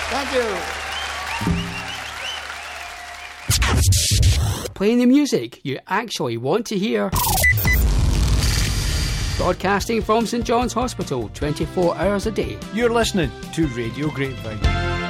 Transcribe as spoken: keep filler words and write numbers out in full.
Thank you. Playing the music you actually want to hear. Broadcasting from St John's Hospital twenty-four hours a day. You're listening to Radio Grapevine.